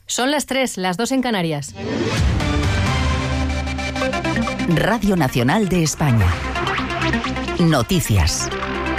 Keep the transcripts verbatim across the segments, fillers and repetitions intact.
Son las tres, las dos en Canarias. Radio Nacional de España. Noticias.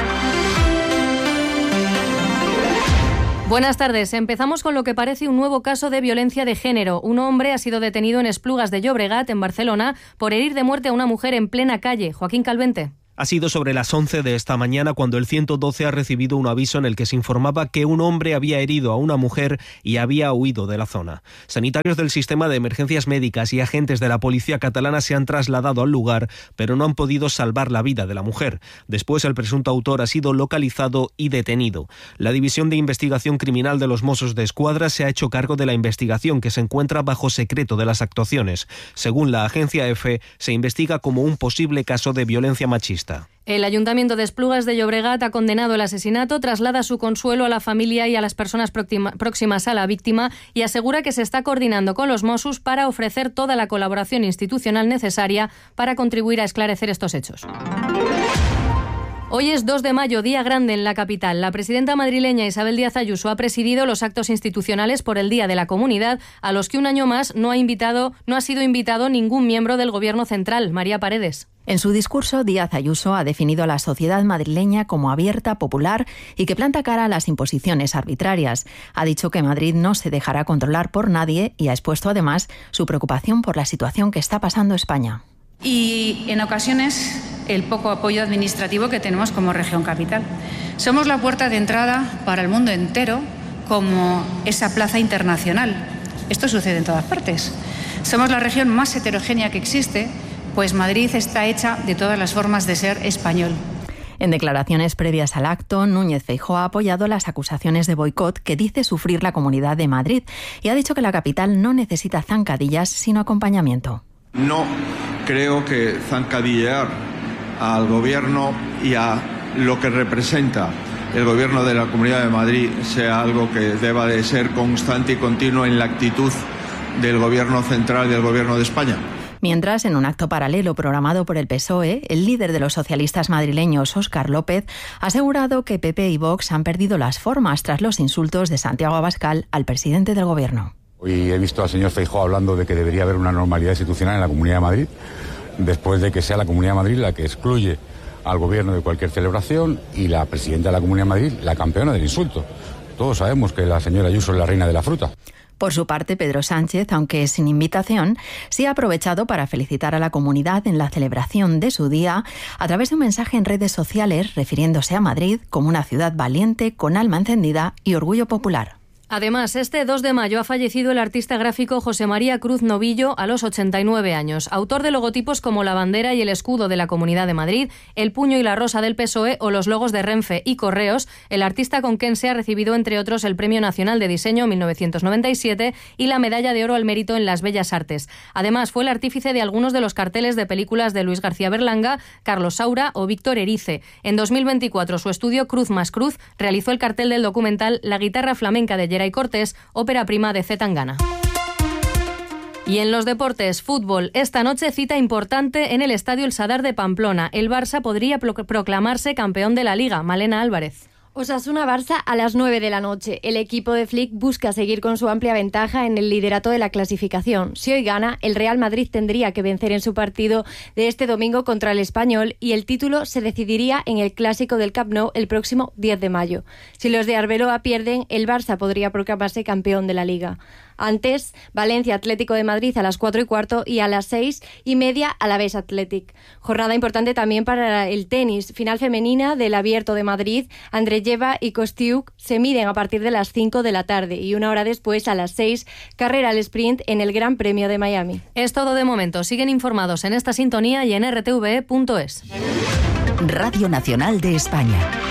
Buenas tardes. Empezamos con lo que parece un nuevo caso de violencia de género. Un hombre ha sido detenido en Esplugas de Llobregat, en Barcelona, por herir de muerte a una mujer en plena calle. Joaquín Calvente. Ha sido sobre las once de esta mañana cuando el ciento doce ha recibido un aviso en el que se informaba que un hombre había herido a una mujer y había huido de la zona. Sanitarios del sistema de emergencias médicas y agentes de la policía catalana se han trasladado al lugar, pero no han podido salvar la vida de la mujer. Después, el presunto autor ha sido localizado y detenido. La División de Investigación Criminal de los Mossos de Escuadra se ha hecho cargo de la investigación, que se encuentra bajo secreto de las actuaciones. Según la agencia EFE, se investiga como un posible caso de violencia machista. El Ayuntamiento de Esplugas de Llobregat ha condenado el asesinato, traslada su consuelo a la familia y a las personas próximas a la víctima y asegura que se está coordinando con los Mossos para ofrecer toda la colaboración institucional necesaria para contribuir a esclarecer estos hechos. Hoy es dos de mayo, día grande en la capital. La presidenta madrileña Isabel Díaz Ayuso ha presidido los actos institucionales por el Día de la Comunidad, a los que un año más no ha invitado, no ha sido invitado ningún miembro del Gobierno central. María Paredes. En su discurso, Díaz Ayuso ha definido a la sociedad madrileña como abierta, popular y que planta cara a las imposiciones arbitrarias. Ha dicho que Madrid no se dejará controlar por nadie y ha expuesto además su preocupación por la situación que está pasando España. Y en ocasiones el poco apoyo administrativo que tenemos como región capital. Somos la puerta de entrada para el mundo entero como esa plaza internacional. Esto sucede en todas partes. Somos la región más heterogénea que existe, pues Madrid está hecha de todas las formas de ser español. En declaraciones previas al acto, Núñez Feijóo ha apoyado las acusaciones de boicot que dice sufrir la Comunidad de Madrid y ha dicho que la capital no necesita zancadillas, sino acompañamiento. No creo que zancadillear al Gobierno y a lo que representa el Gobierno de la Comunidad de Madrid sea algo que deba de ser constante y continuo en la actitud del Gobierno central y del Gobierno de España. Mientras, en un acto paralelo programado por el P S O E, el líder de los socialistas madrileños, Óscar López, ha asegurado que P P y Vox han perdido las formas tras los insultos de Santiago Abascal al presidente del Gobierno. Hoy he visto al señor Feijóo hablando de que debería haber una normalidad institucional en la Comunidad de Madrid, después de que sea la Comunidad de Madrid la que excluye al Gobierno de cualquier celebración y la presidenta de la Comunidad de Madrid la campeona del insulto. Todos sabemos que la señora Ayuso es la reina de la fruta. Por su parte, Pedro Sánchez, aunque sin invitación, sí ha aprovechado para felicitar a la comunidad en la celebración de su día a través de un mensaje en redes sociales refiriéndose a Madrid como una ciudad valiente, con alma encendida y orgullo popular. Además, este dos de mayo ha fallecido el artista gráfico José María Cruz Novillo a los ochenta y nueve años, autor de logotipos como la bandera y el escudo de la Comunidad de Madrid, el puño y la rosa del P S O E o los logos de Renfe y Correos. El artista conquense ha recibido, entre otros, el Premio Nacional de Diseño mil novecientos noventa y siete y la Medalla de Oro al Mérito en las Bellas Artes. Además, fue el artífice de algunos de los carteles de películas de Luis García Berlanga, Carlos Saura o Víctor Erice. En dos mil veinticuatro, su estudio Cruz más Cruz realizó el cartel del documental La guitarra flamenca de y Cortés, ópera prima de C. Tangana. Y en los deportes, fútbol. Esta noche cita importante en el Estadio El Sadar de Pamplona. El Barça podría pro- proclamarse campeón de la Liga. Malena Álvarez. Osasuna-Barça a las nueve de la noche. El equipo de Flick busca seguir con su amplia ventaja en el liderato de la clasificación. Si hoy gana, el Real Madrid tendría que vencer en su partido de este domingo contra el Español y el título se decidiría en el Clásico del Camp Nou el próximo diez de mayo. Si los de Arbeloa pierden, el Barça podría proclamarse campeón de la Liga. Antes, Valencia Atlético de Madrid a las cuatro y cuarto y a las seis y media Alavés Athletic. Jornada importante también para el tenis. Final femenina del Abierto de Madrid. Andreyeva y Kostiuk se miden a partir de las cinco de la tarde y una hora después, a las seis, carrera al sprint en el Gran Premio de Miami. Es todo de momento. Siguen informados en esta sintonía y en r t v e punto es. Radio Nacional de España.